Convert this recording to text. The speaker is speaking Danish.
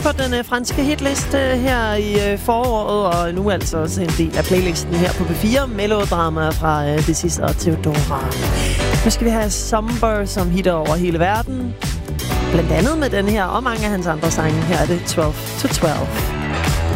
på den franske hitliste her i foråret, og nu altså også en del af playlisten her på P4. Melodrama fra Desis og Theodora. Nu skal vi have Somber, som hitter over hele verden. Blandt andet med den her og mange af hans andre sange. Her er det 12 to 12.